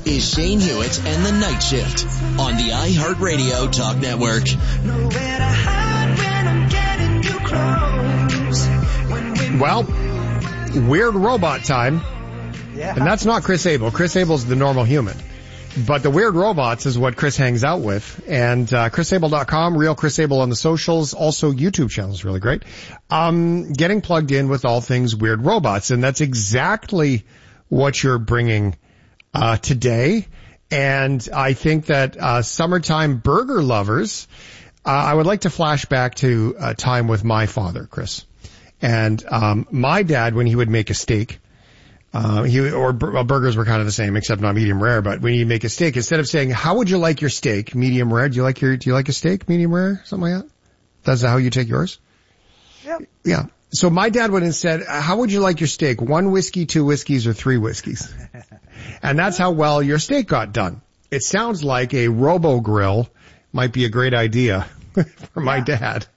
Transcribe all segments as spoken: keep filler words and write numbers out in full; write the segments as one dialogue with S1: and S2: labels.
S1: is Shane Hewitt and the Night Shift on the iHeartRadio Talk Network.
S2: Well, weird robot time.
S3: Yeah.
S2: And that's not Chris Abel. Chris Abel's the normal human. But the weird robots is what Chris hangs out with. And uh, chris able dot com, Real Chris Abel on the socials, also YouTube channel is really great. Um, getting plugged in with all things weird robots. And that's exactly what you're bringing uh today. And I think that uh summertime burger lovers, uh, I would like to flash back to a time with my father, Chris. And um my dad, when he would make a steak, Uh, he, or well, burgers were kind of the same, except not medium rare. But when you make a steak, instead of saying, how would you like your steak? Medium rare? Do you like your, do you like a steak? Medium rare? Something like that? That's how you take yours?
S3: Yep.
S2: Yeah. So my dad would have said, how would you like your steak? One whiskey, two whiskeys, or three whiskeys? And that's how well your steak got done. It sounds like a Robo Grill might be a great idea for my dad.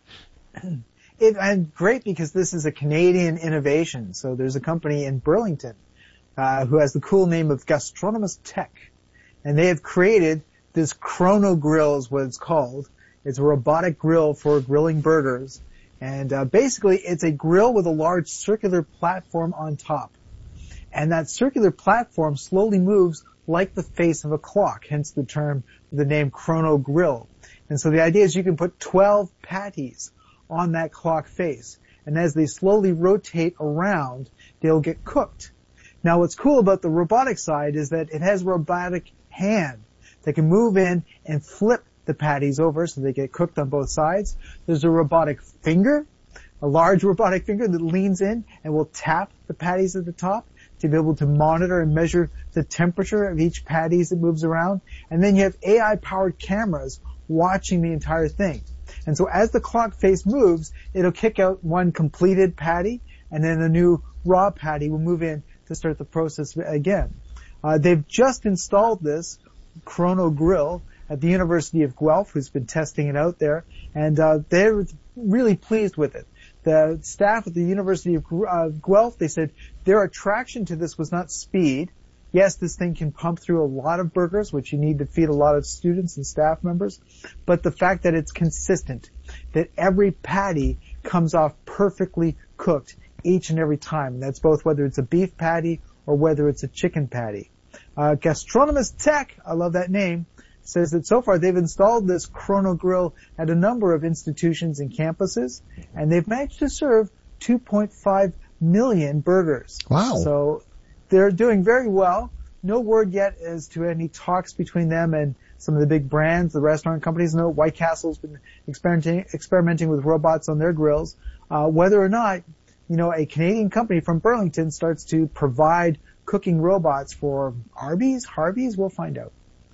S3: It, and great because this is a Canadian innovation. So there's a company in Burlington uh, who has the cool name of Gastronomus Tech. And they have created this Chrono Grill is what it's called. It's a robotic grill for grilling burgers. And uh, basically it's a grill with a large circular platform on top. And that circular platform slowly moves like the face of a clock, hence the term, the name Chrono Grill. And so the idea is you can put twelve patties on that clock face. And as they slowly rotate around, they'll get cooked. Now what's cool about the robotic side is that it has a robotic hand that can move in and flip the patties over so they get cooked on both sides. There's a robotic finger, a large robotic finger that leans in and will tap the patties at the top to be able to monitor and measure the temperature of each patty as it moves around. And then you have A I-powered cameras watching the entire thing. And so as the clock face moves, it'll kick out one completed patty, and then a new raw patty will move in to start the process again. Uh, they've just installed this Chrono Grill at the University of Guelph, who's been testing it out there, and uh, they're really pleased with it. The staff at the University of uh, Guelph, they said their attraction to this was not speed. Yes, this thing can pump through a lot of burgers, which you need to feed a lot of students and staff members, but the fact that it's consistent, that every patty comes off perfectly cooked each and every time. And that's both whether it's a beef patty or whether it's a chicken patty. Uh, Gastronomus Tech, I love that name, says that so far they've installed this Chrono Grill at a number of institutions and campuses, and they've managed to serve two point five million burgers.
S2: Wow.
S3: So they're doing very well. No word yet as to any talks between them and some of the big brands, the restaurant companies. No, White Castle's been experimenting, experimenting with robots on their grills. Uh, whether or not, you know, a Canadian company from Burlington starts to provide cooking robots for Arby's, Harvey's, we'll find out.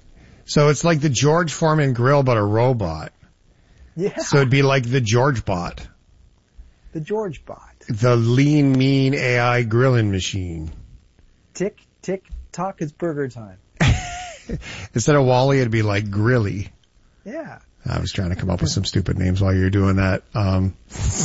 S2: So it's like the George Foreman grill, but a robot.
S3: Yeah.
S2: So it'd be like the George Bot.
S3: The George Bot.
S2: The lean, mean A I grilling machine.
S3: Tick, tick, tock, it's burger time.
S2: Instead of Wally, it'd be like Grilly.
S3: Yeah.
S2: I was trying to come up with some stupid names while you're doing that. Um,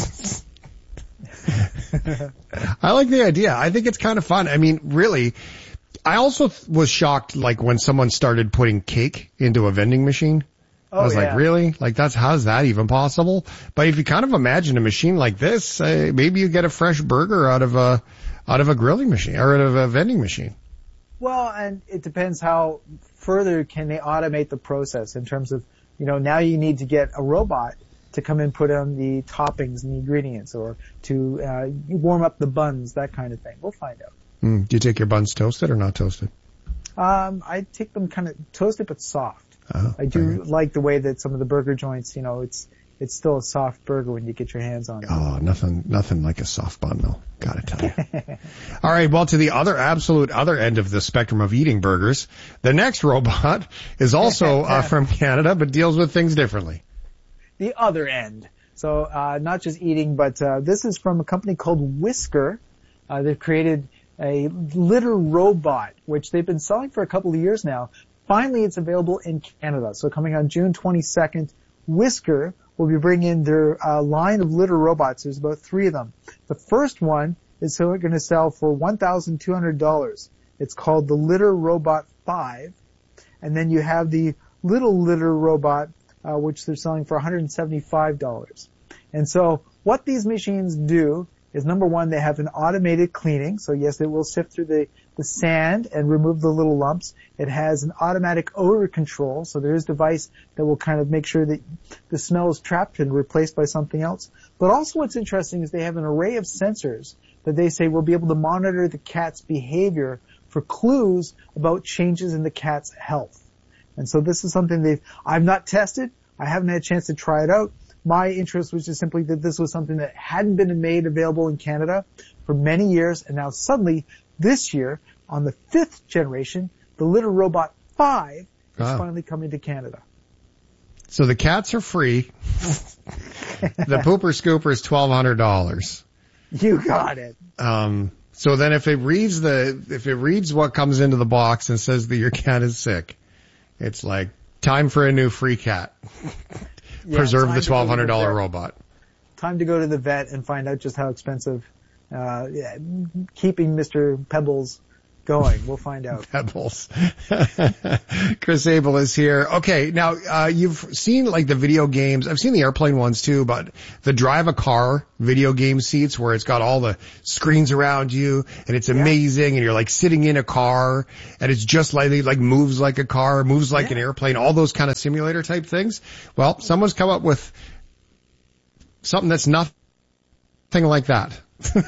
S2: I like the idea. I think it's kind of fun. I mean, really, I also was shocked, like, when someone started putting cake into a vending machine.
S3: Oh,
S2: I was
S3: yeah.
S2: like, really? Like, that's, how's that even possible? But if you kind of imagine a machine like this, uh, maybe you get a fresh burger out of a, out of a grilling machine, or out of a vending machine.
S3: Well, and it depends how further can they automate the process in terms of, you know, now you need to get a robot to come and put on the toppings and the ingredients, or to uh, warm up the buns, that kind of thing. We'll find out.
S2: Mm. Do you take your buns toasted or not toasted?
S3: Um, I take them kind of toasted but soft.
S2: Oh,
S3: I do like the way that some of the burger joints, you know, it's it's still a soft burger when you get your hands on it.
S2: Oh, nothing, nothing like a soft bun though. Gotta tell you. All right. Well, to the other absolute other end of the spectrum of eating burgers, the next robot is also uh, from Canada, but deals with things differently.
S3: The other end. So, uh, not just eating, but, uh, this is from a company called Whisker. Uh, they've created a litter robot, which they've been selling for a couple of years now. Finally, it's available in Canada. So coming on June twenty-second, Whisker will be bringing their uh, line of litter robots. There's about three of them. The first one is going to sell for one thousand two hundred dollars. It's called the Litter Robot five, And then you have the little litter robot, uh, which they're selling for one hundred seventy-five dollars. And so what these machines do is, number one, they have an automated cleaning. So yes, it will sift through the, the sand and remove the little lumps. It has an automatic odor control. So there is a device that will kind of make sure that the smell is trapped and replaced by something else. But also what's interesting is they have an array of sensors that they say will be able to monitor the cat's behavior for clues about changes in the cat's health. And so this is something they've, I've not tested. I haven't had a chance to try it out. My interest was just simply that this was something that hadn't been made available in Canada for many years, and now suddenly this year, on the fifth generation, the Litter Robot five is
S2: wow.
S3: finally coming to Canada.
S2: So the cats are free. The pooper scooper is twelve hundred dollars.
S3: You got it.
S2: Um, so then if it reads the, if it reads what comes into the box and says that your cat is sick, it's like, time for a new free cat. Yeah, preserve the twelve hundred dollars robot.
S3: Time to go to the vet and find out just how expensive uh yeah, keeping Mister Pebbles going. We'll find out.
S2: Pebbles. Chris Abel is here. Okay, now uh you've seen like the video games. I've seen the airplane ones too, but the drive a car video game seats where it's got all the screens around you and it's amazing, yeah. and you're like sitting in a car and it's just like it like moves like a car, moves like yeah. an airplane, all those kind of simulator type things. Well, someone's come up with something that's nothing like that.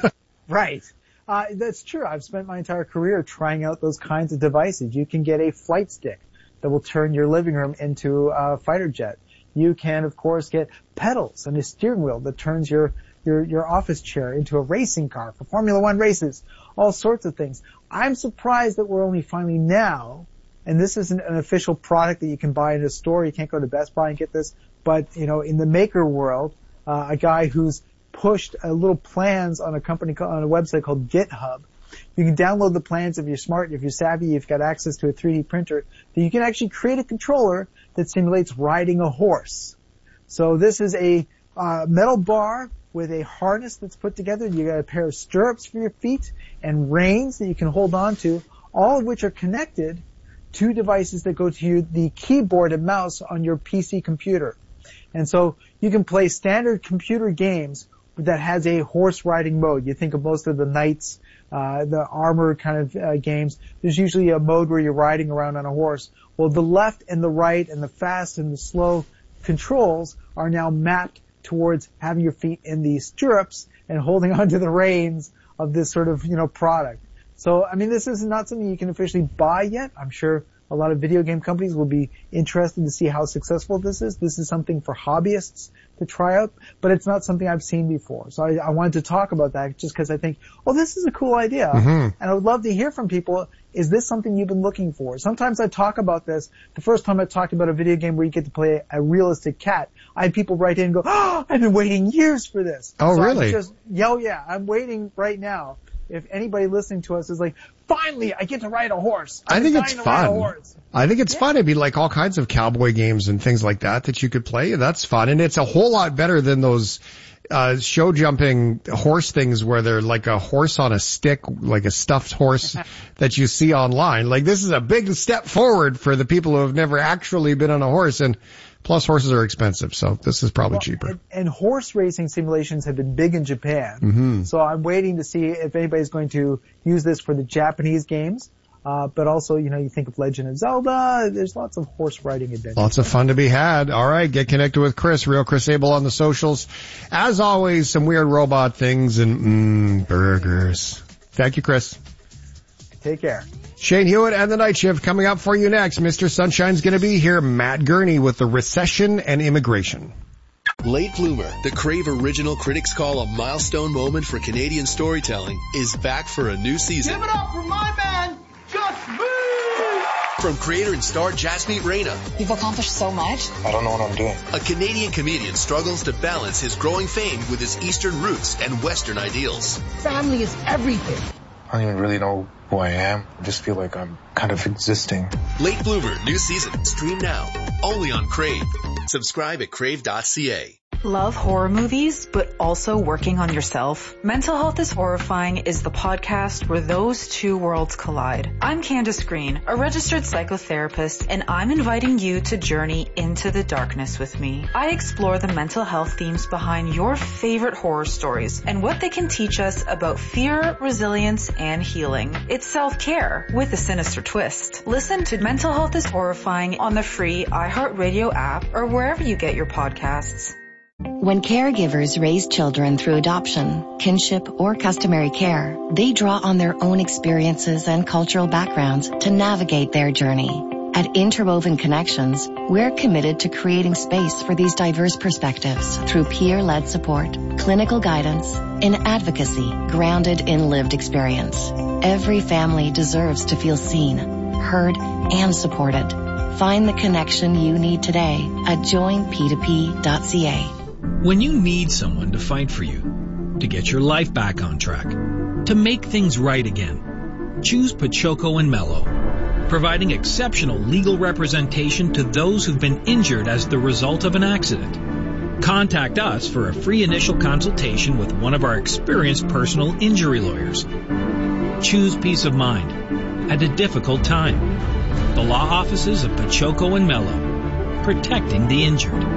S3: Right. Uh, that's true. I've spent my entire career trying out those kinds of devices. You can get a flight stick that will turn your living room into a fighter jet. You can, of course, get pedals and a steering wheel that turns your, your, your office chair into a racing car for Formula One races, all sorts of things. I'm surprised that we're only finally now, and this isn't an official product that you can buy in a store. You can't go to Best Buy and get this, but, you know, in the maker world, uh, a guy who's pushed uh, little plans on a company on a website called GitHub. You can download the plans if you're smart, if you're savvy, you've got access to a three D printer, that you can actually create a controller that simulates riding a horse. So this is a uh, metal bar with a harness that's put together. You got a pair of stirrups for your feet and reins that you can hold on to, all of which are connected to devices that go to you, the keyboard and mouse on your P C computer. And so you can play standard computer games that has a horse riding mode. You think of most of the knights, uh, the armor kind of uh, games. There's usually a mode where you're riding around on a horse. Well, the left and the right and the fast and the slow controls are now mapped towards having your feet in the stirrups and holding onto the reins of this sort of, you know, product. So, I mean, this is not something you can officially buy yet. I'm sure a lot of video game companies will be interested to see how successful this is. This is something for hobbyists to try out, but it's not something I've seen before. So I, I wanted to talk about that just because I think, oh, this is a cool idea. Mm-hmm. And I would love to hear from people, is this something you've been looking for? Sometimes I talk about this. The first time I talked about a video game where you get to play a realistic cat, I had people write in and go, oh, I've been waiting years for this.
S2: Oh,
S3: so
S2: really?
S3: I'm just, yeah, oh, yeah, I'm waiting right now. If anybody listening to us is like, finally, I get to ride a horse.
S2: I think it's fun. I think it's
S3: yeah.
S2: fun. It'd be like all kinds of cowboy games and things like that that you could play. That's fun. And it's a whole lot better than those uh show jumping horse things where they're like a horse on a stick, like a stuffed horse that you see online. Like, this is a big step forward for the people who have never actually been on a horse. And plus, horses are expensive, so this is probably
S3: well,
S2: cheaper.
S3: And, and horse racing simulations have been big in Japan.
S2: Mm-hmm.
S3: So I'm waiting to see if anybody's going to use this for the Japanese games. Uh, but also, you know, you think of Legend of Zelda, there's lots of horse riding adventures.
S2: Lots of fun to be had. All right, get connected with Chris, Real Chris Abel on the socials. As always, some weird robot things and mm, burgers. Thank you, Chris.
S3: Take care.
S2: Shane Hewitt and the Night Shift coming up for you next. Mister Sunshine's going to be here. Matt Gurney with the recession and immigration.
S1: Late Bloomer, the Crave original critics call a milestone moment for Canadian storytelling, is back for a new season.
S4: Give it up for my man, Just Me!
S1: From creator and star Jasmeet Reyna.
S5: You've accomplished so much.
S6: I don't know what I'm doing.
S1: A Canadian comedian struggles to balance his growing fame with his Eastern roots and Western ideals.
S4: Family is everything.
S6: I don't even really know who I am. I just feel like I'm kind of existing.
S1: Late Bloomer, new season. Stream now. Only on Crave. Subscribe at crave dot c a.
S5: Love horror movies, but also working on yourself? Mental Health is Horrifying is the podcast where those two worlds collide. I'm Candace Green, a registered psychotherapist, and I'm inviting you to journey into the darkness with me. I explore the mental health themes behind your favorite horror stories and what they can teach us about fear, resilience, and healing. It's self-care with a sinister twist. Listen to Mental Health is Horrifying on the free iHeartRadio app or wherever you get your podcasts.
S7: When caregivers raise children through adoption, kinship, or customary care, they draw on their own experiences and cultural backgrounds to navigate their journey. At Interwoven Connections, we're committed to creating space for these diverse perspectives through peer-led support, clinical guidance, and advocacy grounded in lived experience. Every family deserves to feel seen, heard, and supported. Find the connection you need today at join p two p dot c a.
S8: When you need someone to fight for you, to get your life back on track, to make things right again, choose Pachoco and Mello, providing exceptional legal representation to those who've been injured as the result of an accident. Contact us for a free initial consultation with one of our experienced personal injury lawyers. Choose peace of mind at a difficult time. The law offices of Pachoco and Mello, protecting the injured.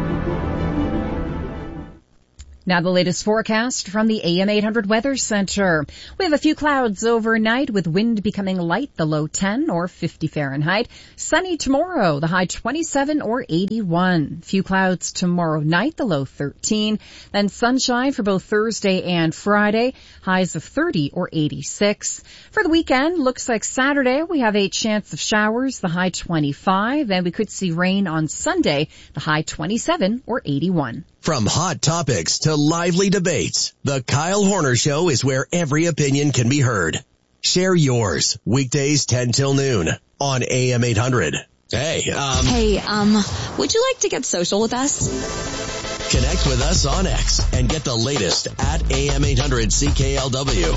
S9: Now the latest forecast from the A M eight hundred Weather Center. We have a few clouds overnight with wind becoming light, the low ten or fifty Fahrenheit. Sunny tomorrow, the high twenty-seven or eighty-one. Few clouds tomorrow night, the low thirteen. Then sunshine for both Thursday and Friday, highs of thirty or eighty-six. For the weekend, looks like Saturday we have a chance of showers, the high twenty-five. Then we could see rain on Sunday, the high twenty-seven or eighty-one.
S10: From hot topics to lively debates, the Kyle Horner Show is where every opinion can be heard. Share yours, weekdays ten till noon on A M eight hundred. Hey, um...
S11: Hey, um, would you like to get social with us?
S10: Connect with us on X and get the latest at A M eight hundred C K L W.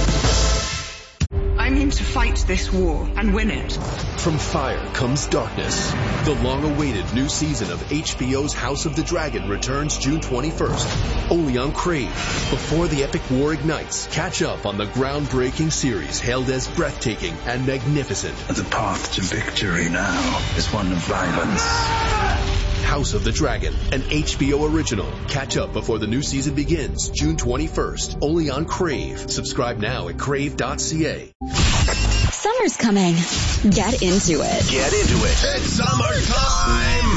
S12: I'm in to fight this war and win it.
S1: From fire comes darkness. The long-awaited new season of H B O's House of the Dragon returns June twenty-first, only on Crave. Before the epic war ignites, catch up on the groundbreaking series hailed as breathtaking and magnificent.
S13: The path to victory now is one of violence.
S1: House of the Dragon, an H B O original. Catch up before the new season begins, June twenty-first, only on Crave. Subscribe now at crave dot c a.
S11: Summer's coming. Get into it.
S10: Get into it. It's summertime!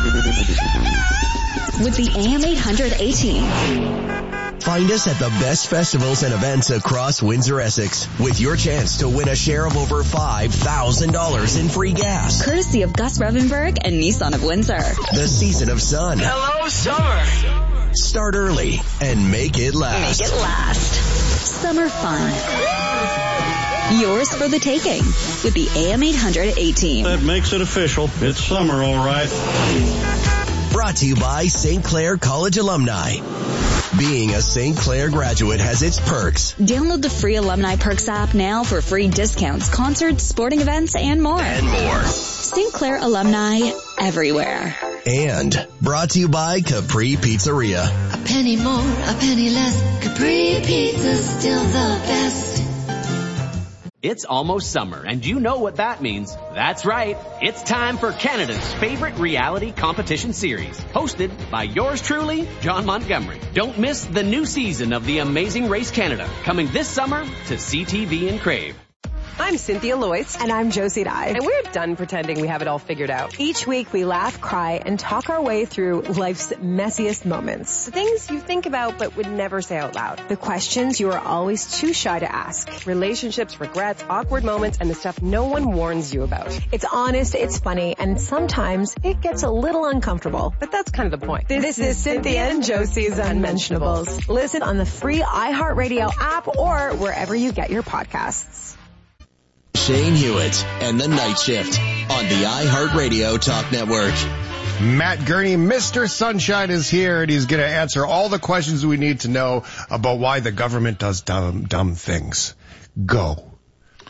S11: With the A M eight hundred A-Team.
S10: Find us at the best festivals and events across Windsor, Essex, with your chance to win a share of over five thousand dollars in free gas.
S11: Courtesy of Gus Revenberg and Nissan of Windsor.
S10: The season of sun.
S12: Hello, summer.
S10: Start early and make it last.
S11: Make it last. Summer fun. Yours for the taking with the A M eight hundred A-Team.
S14: That makes it official. It's summer, all right.
S10: Brought to you by Saint Clair College alumni. Being a Saint Clair graduate has its perks.
S11: Download the free Alumni Perks app now for free discounts, concerts, sporting events, and more.
S10: And more.
S11: Saint Clair alumni everywhere.
S10: And brought to you by Capri Pizzeria.
S15: A penny more, a penny less. Capri Pizza's still the best.
S16: It's almost summer, and you know what that means. That's right. It's time for Canada's favorite reality competition series, hosted by yours truly, John Montgomery. Don't miss the new season of The Amazing Race Canada, coming this summer to C T V and Crave.
S17: I'm Cynthia Loyce. And I'm Josie Dye. And we're done pretending we have it all figured out. Each week we laugh, cry, and talk our way through life's messiest moments. The things you think about but would never say out loud. The questions you are always too shy to ask. Relationships, regrets, awkward moments, and the stuff no one warns you about. It's honest, it's funny, and sometimes it gets a little uncomfortable. But that's kind of the point. This, this is Cynthia and Josie's Unmentionables. Listen on the free iHeartRadio app or wherever you get your podcasts.
S10: Shane Hewitt and the Night Shift on the iHeartRadio Talk Network.
S2: Matt Gurney, Mister Sunshine, is here, and he's going to answer all the questions we need to know about why the government does dumb, dumb things. Go.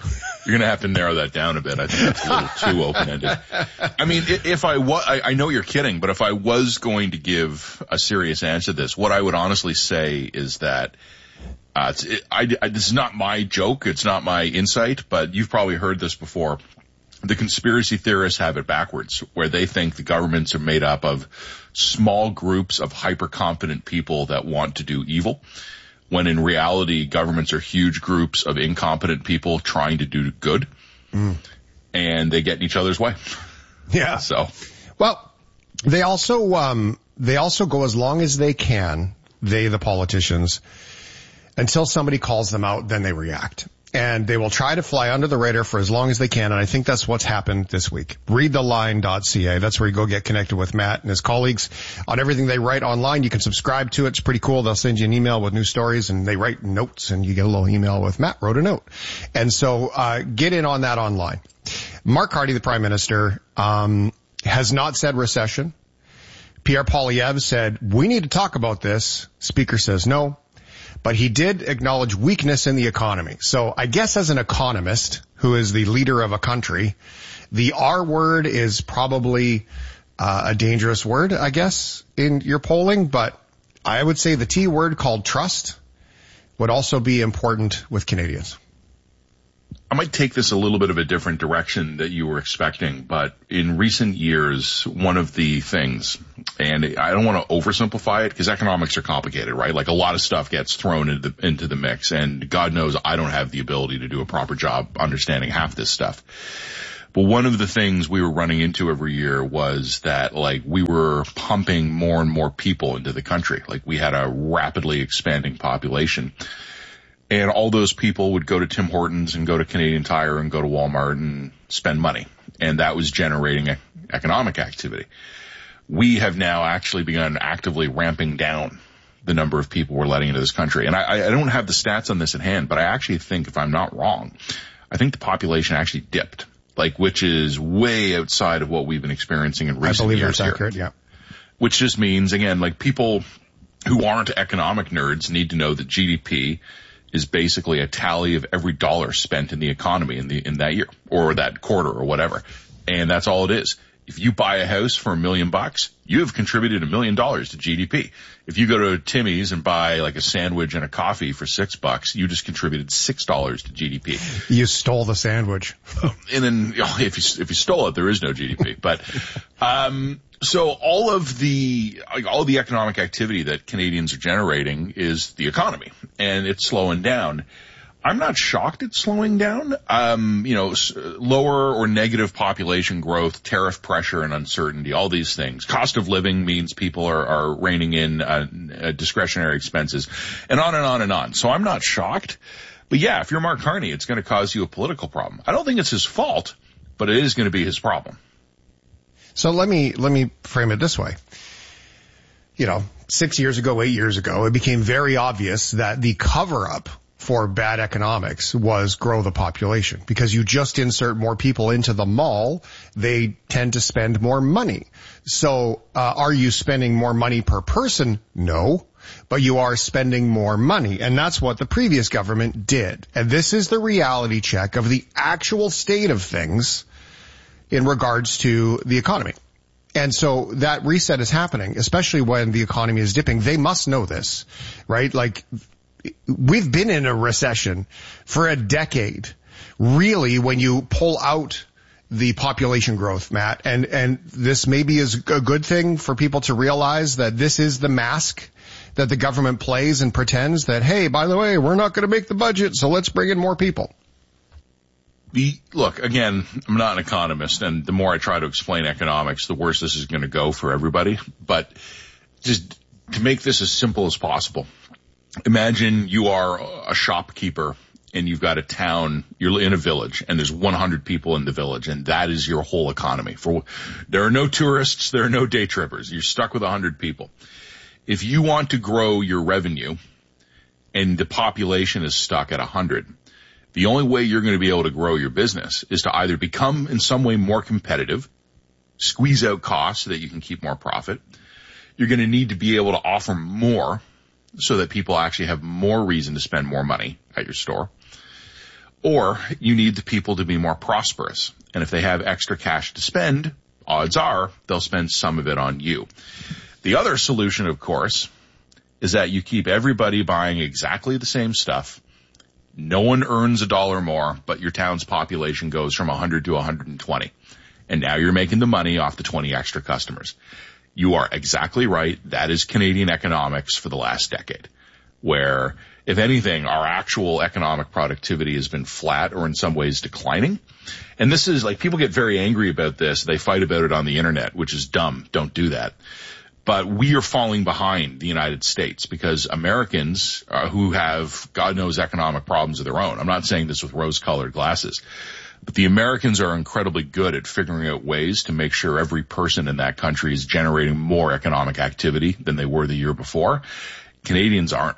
S18: You're going to have to narrow that down a bit. I think that's a little too open-ended. I mean, if I was, I, I know you're kidding, but if I was going to give a serious answer to this, what I would honestly say is that uh, it's, it, I, I, this is not my joke. It's not my insight, but you've probably heard this before. The conspiracy theorists have it backwards, where they think the governments are made up of small groups of hyper-confident people that want to do evil, when in reality, governments are huge groups of incompetent people trying to do good, mm. and they get in each other's way.
S2: Yeah.
S18: So,
S2: well, they also um, they also go as long as they can. They, the politicians, until somebody calls them out, then they react. And they will try to fly under the radar for as long as they can, and I think that's what's happened this week. read the line dot c a. That's where you go get connected with Matt and his colleagues on everything they write online. You can subscribe to it. It's pretty cool. They'll send you an email with new stories, and they write notes, and you get a little email with Matt wrote a note. And so uh get in on that online. Mark Carney, the Prime Minister, um has not said recession. Pierre Poilievre said, we need to talk about this. Speaker says no. But he did acknowledge weakness in the economy. So I guess as an economist who is the leader of a country, the R word is probably uh, a dangerous word, I guess, in your polling. But I would say the T word called trust would also be important with Canadians.
S18: I might take this a little bit of a different direction that you were expecting, but in recent years, one of the things, and I don't want to oversimplify it because economics are complicated, right? Like a lot of stuff gets thrown into the, into the mix, and God knows I don't have the ability to do a proper job understanding half this stuff. But one of the things we were running into every year was that, like, we were pumping more and more people into the country. Like, we had a rapidly expanding population. And all those people would go to Tim Hortons and go to Canadian Tire and go to Walmart and spend money. And that was generating a, economic activity. We have now actually begun actively ramping down the number of people we're letting into this country. And I, I don't have the stats on this at hand, but I actually think, if I'm not wrong, I think the population actually dipped, like, which is way outside of what we've been experiencing in recent years.
S2: I believe
S18: that's
S2: accurate, yeah.
S18: Which just means, again, like, people who aren't economic nerds need to know that G D P is basically a tally of every dollar spent in the economy in the in that year or that quarter or whatever. And that's all it is. If you buy a house for a million bucks, you have contributed a million dollars to G D P. If you go to Timmy's and buy like a sandwich and a coffee for six bucks, you just contributed six dollars to G D P.
S2: You stole the sandwich.
S18: And then, you know, if you, if you stole it, there is no G D P. But, um, so all of the, like, all of the economic activity that Canadians are generating is the economy, and it's slowing down. I'm not shocked it's slowing down. Um, you know, lower or negative population growth, tariff pressure and uncertainty, all these things. Cost of living means people are, are reining in uh, uh, discretionary expenses, and on and on and on. So I'm not shocked. But yeah, if you're Mark Carney, it's going to cause you a political problem. I don't think it's his fault, but it is going to be his problem.
S2: So let me, let me frame it this way. You know, six years ago, eight years ago, it became very obvious that the cover-up for bad economics was grow the population, because you just insert more people into the mall, they tend to spend more money. So, uh, are you spending more money per person? No, but you are spending more money. And that's what the previous government did. And this is the reality check of the actual state of things in regards to the economy. And so that reset is happening, especially when the economy is dipping. They must know this, right? Like, we've been in a recession for a decade, really, when you pull out the population growth, Matt. And, and this maybe is a good thing for people to realize that this is the mask that the government plays and pretends that, hey, by the way, we're not going to make the budget, so let's bring in more people.
S18: The, look, again, I'm not an economist, and the more I try to explain economics, the worse this is going to go for everybody. But just to make this as simple as possible, imagine you are a shopkeeper and you've got a town, you're in a village, and there's one hundred people in the village, and that is your whole economy. For there are no tourists, there are no day trippers. You're stuck with one hundred people. If you want to grow your revenue and the population is stuck at one hundred, the only way you're going to be able to grow your business is to either become in some way more competitive, squeeze out costs so that you can keep more profit. You're going to need to be able to offer more so that people actually have more reason to spend more money at your store. Or you need the people to be more prosperous. And if they have extra cash to spend, odds are they'll spend some of it on you. The other solution, of course, is that you keep everybody buying exactly the same stuff. No one earns a dollar more, but your town's population goes from one hundred to one hundred twenty. And now you're making the money off the twenty extra customers. You are exactly right. That is Canadian economics for the last decade, where, if anything, our actual economic productivity has been flat or in some ways declining. And this is like, people get very angry about this. They fight about it on the internet, which is dumb. Don't do that. But we are falling behind the United States because Americans uh, who have God knows economic problems of their own. I'm not saying this with rose-colored glasses, but the Americans are incredibly good at figuring out ways to make sure every person in that country is generating more economic activity than they were the year before. Canadians aren't.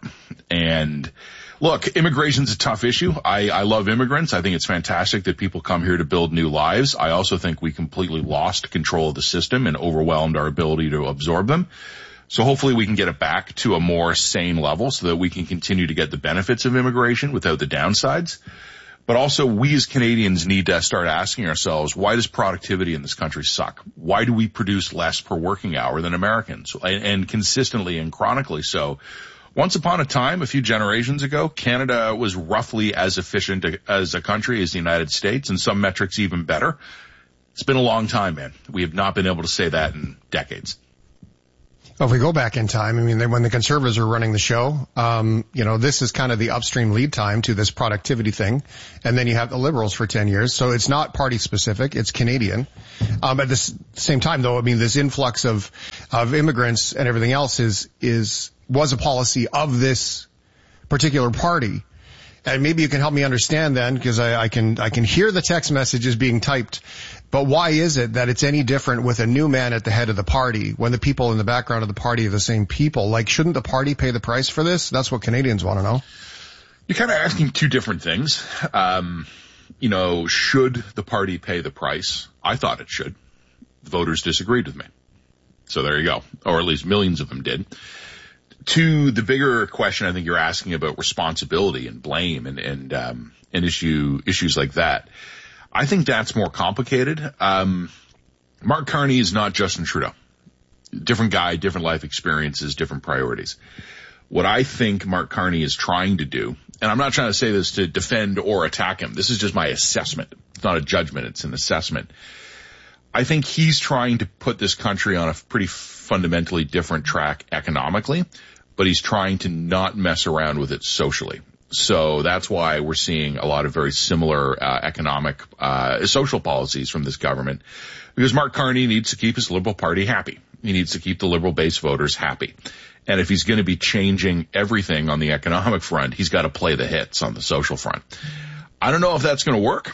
S18: And look, immigration's a tough issue. I, I love immigrants. I think it's fantastic that people come here to build new lives. I also think we completely lost control of the system and overwhelmed our ability to absorb them. So hopefully we can get it back to a more sane level so that we can continue to get the benefits of immigration without the downsides. But also we as Canadians need to start asking ourselves, why does productivity in this country suck? Why do we produce less per working hour than Americans? And, and consistently and chronically so. Once upon a time, a few generations ago, Canada was roughly as efficient as a country as the United States, and some metrics even better. It's been a long time, man. We have not been able to say that in decades.
S2: Well, if we go back in time, I mean, they, when the Conservatives were running the show, um, you know, this is kind of the upstream lead time to this productivity thing. And then you have the Liberals for ten years. So it's not party specific. It's Canadian. Um, at the s- same time, though, I mean, this influx of, of immigrants and everything else is, is, was a policy of this particular party. And maybe you can help me understand then, because I, I can, I can hear the text messages being typed. But why is it that it's any different with a new man at the head of the party when the people in the background of the party are the same people? Like, shouldn't the party pay the price for this? That's what Canadians want to know.
S18: You're kind of asking two different things. Um, you know, should the party pay the price? I thought it should. The voters disagreed with me. So there you go. Or at least millions of them did. To the bigger question, I think you're asking about responsibility and blame and, and, um, and issue, issues like that. I think that's more complicated. Um, Mark Carney is not Justin Trudeau. Different guy, different life experiences, different priorities. What I think Mark Carney is trying to do, and I'm not trying to say this to defend or attack him. This is just my assessment. It's not a judgment. It's an assessment. I think he's trying to put this country on a pretty fundamentally different track economically, but he's trying to not mess around with it socially. So that's why we're seeing a lot of very similar uh, economic, uh, social policies from this government, because Mark Carney needs to keep his Liberal Party happy. He needs to keep the Liberal base voters happy. And if he's going to be changing everything on the economic front, he's got to play the hits on the social front. I don't know if that's going to work.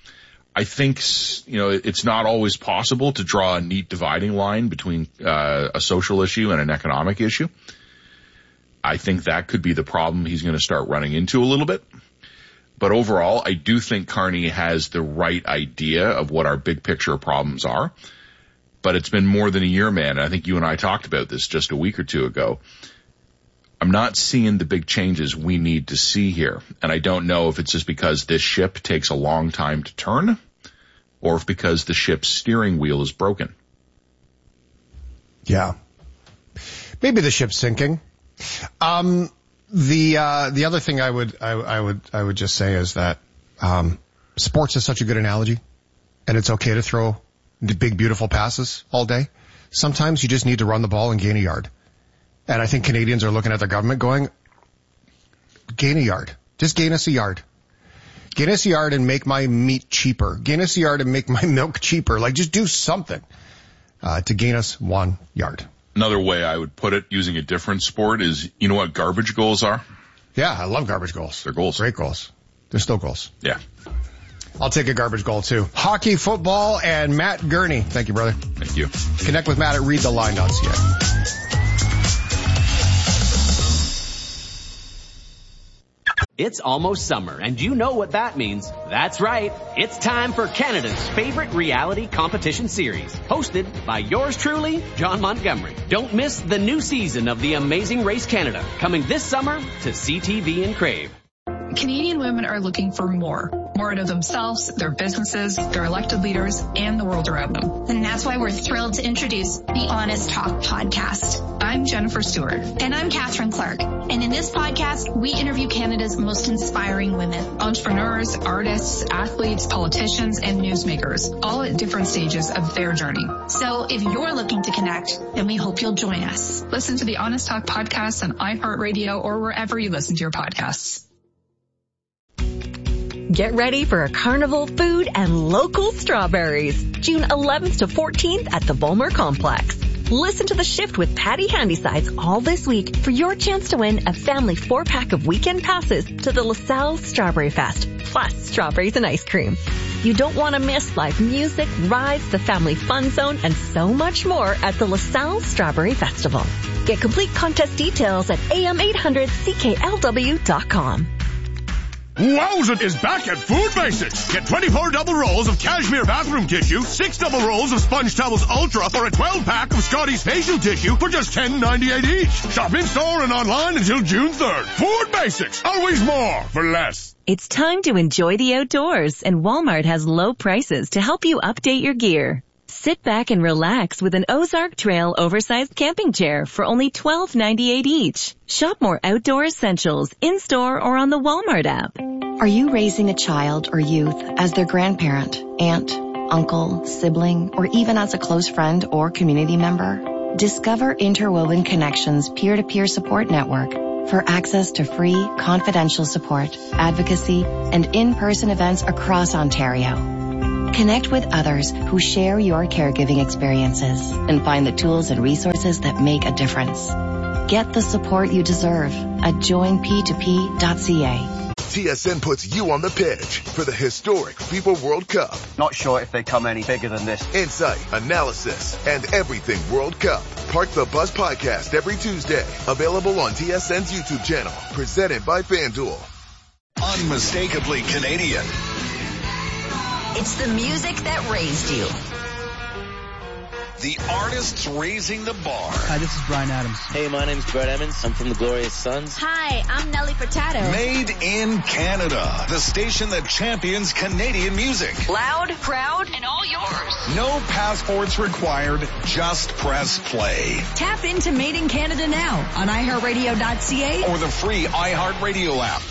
S18: I think, you know, it's not always possible to draw a neat dividing line between uh, a social issue and an economic issue. I think that could be the problem he's going to start running into a little bit. But overall, I do think Carney has the right idea of what our big picture problems are. But it's been more than a year, man. I think you and I talked about this just a week or two ago. I'm not seeing the big changes we need to see here. And I don't know if it's just because this ship takes a long time to turn or if because the ship's steering wheel is broken.
S2: Yeah. Maybe the ship's sinking. Um, the, uh, the other thing I would, I, I would, I would just say is that, um, sports is such a good analogy and it's okay to throw the big, beautiful passes all day. Sometimes you just need to run the ball and gain a yard. And I think Canadians are looking at their government going, gain a yard. Just gain us a yard. Gain us a yard and make my meat cheaper. Gain us a yard and make my milk cheaper. Like, just do something, uh, to gain us one yard.
S18: Another way I would put it, using a different sport, is, you know what garbage goals are?
S2: Yeah, I love garbage goals.
S18: They're goals.
S2: Great goals. They're still goals.
S18: Yeah.
S2: I'll take a garbage goal too. Hockey, football, and Matt Gurney. Thank you, brother.
S18: Thank you.
S2: Connect with Matt at read the line dot c a.
S16: It's almost summer, and you know what that means. That's right. It's time for Canada's favorite reality competition series, hosted by yours truly, John Montgomery. Don't miss the new season of The Amazing Race Canada, coming this summer to C T V and Crave.
S19: Canadian women are looking for more. more out of themselves, their businesses, their elected leaders, and the world around them.
S20: And that's why we're thrilled to introduce the Honest Talk podcast.
S19: I'm Jennifer Stewart.
S20: And I'm Catherine Clark. And in this podcast, we interview Canada's most inspiring women.
S19: Entrepreneurs, artists, athletes, politicians, and newsmakers, all at different stages of their journey.
S20: So if you're looking to connect, then we hope you'll join us.
S19: Listen to the Honest Talk podcast on iHeartRadio or wherever you listen to your podcasts.
S11: Get ready for a carnival food and local strawberries. June eleventh to fourteenth at the Volmer Complex. Listen to The Shift with Patty Handysides all this week for your chance to win a family four-pack of weekend passes to the LaSalle Strawberry Fest, plus strawberries and ice cream. You don't want to miss live music, rides, the family fun zone, and so much more at the LaSalle Strawberry Festival. Get complete contest details at A M eight hundred C K L W dot com.
S21: Wowzit is back at Food Basics. Get twenty-four double rolls of cashmere bathroom tissue, six double rolls of Sponge Towels Ultra, or a twelve pack of Scotty's facial tissue for just ten ninety-eight each. Shop in store and online until June third. Food Basics, always more for less.
S11: It's time to enjoy the outdoors, and Walmart has low prices to help you update your gear. Sit back and relax with an Ozark Trail oversized camping chair for only twelve ninety-eight each. Shop more outdoor essentials in-store or on the Walmart app.
S7: Are you raising a child or youth as their grandparent, aunt, uncle, sibling, or even as a close friend or community member? Discover Interwoven Connections peer-to-peer support network for access to free, confidential support, advocacy, and in-person events across Ontario. Connect with others who share your caregiving experiences and find the tools and resources that make a difference. Get the support you deserve at join p two p dot c a.
S22: T S N puts you on the pitch for the historic FIFA World Cup.
S23: Not sure if they come any bigger than this.
S22: Insight, analysis, and everything World Cup. Park the Bus podcast every Tuesday. Available on T S N's YouTube channel. Presented by FanDuel.
S24: Unmistakably Canadian.
S25: It's the music that raised you.
S24: The artists raising the bar.
S26: Hi, this is Bryan Adams.
S27: Hey, my name's Brett Emmons. I'm from the Glorious Sons.
S25: Hi, I'm Nelly Furtado.
S24: Made in Canada. The station that champions Canadian music.
S25: Loud, proud, and all yours.
S24: No passports required. Just press play.
S25: Tap into Made in Canada now on i heart radio dot c a
S24: or the free iHeartRadio app.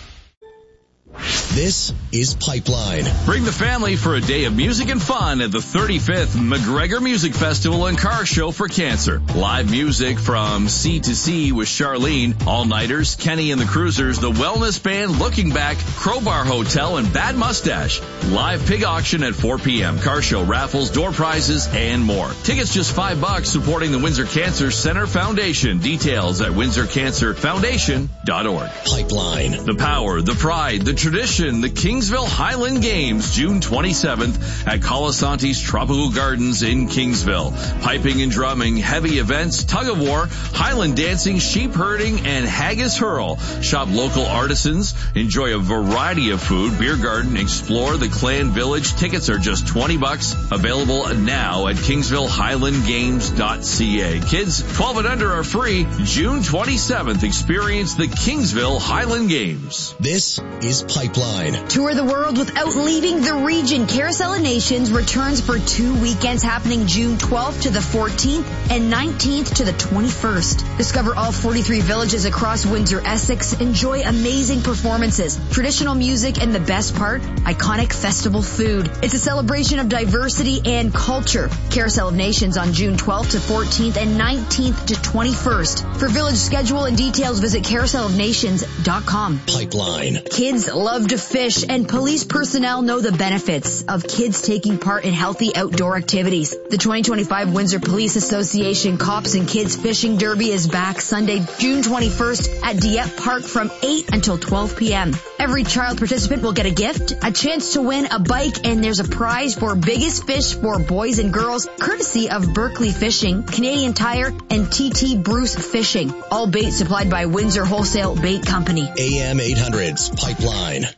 S10: This is Pipeline.
S8: Bring the family for a day of music and fun at the thirty-fifth McGregor Music Festival and Car Show for Cancer. Live music from C to C with Charlene, All-Nighters, Kenny and the Cruisers, the Wellness Band, Looking Back, Crowbar Hotel, and Bad Mustache. Live pig auction at four p.m. Car show raffles, door prizes, and more. Tickets just five bucks, supporting the Windsor Cancer Center Foundation. Details at windsor cancer foundation dot org.
S10: Pipeline.
S8: The power, the pride, the tradition, the Kingsville Highland Games, June twenty-seventh at Colasanti's Tropical Gardens in Kingsville. Piping and drumming, heavy events, tug of war, Highland dancing, sheep herding, and haggis hurl. Shop local artisans, enjoy a variety of food, beer garden, explore the Clan Village. Tickets are just twenty bucks. Available now at kingsville highland games dot c a. Kids twelve and under are free. June twenty-seventh, experience the Kingsville Highland Games.
S10: This is Pipeline.
S28: Tour the world without leaving the region. Carousel of Nations returns for two weekends happening June twelfth to the fourteenth and nineteenth to the twenty-first. Discover all forty-three villages across Windsor, Essex. Enjoy amazing performances, traditional music, and the best part, iconic festival food. It's a celebration of diversity and culture. Carousel of Nations on June twelfth to fourteenth and nineteenth to twenty-first. For village schedule and details, visit carousel of nations dot com.
S10: Pipeline.
S28: Kids love to fish, and police personnel know the benefits of kids taking part in healthy outdoor activities. The twenty twenty-five Windsor Police Association Cops and Kids Fishing Derby is back Sunday, June twenty-first at Dieppe Park from eight until twelve p.m. Every child participant will get a gift, a chance to win a bike, and there's a prize for biggest fish for boys and girls, courtesy of Berkeley Fishing, Canadian Tire, and T T Bruce Fishing. All bait supplied by Windsor Wholesale Bait Company.
S10: A M eight hundred's Pipeline.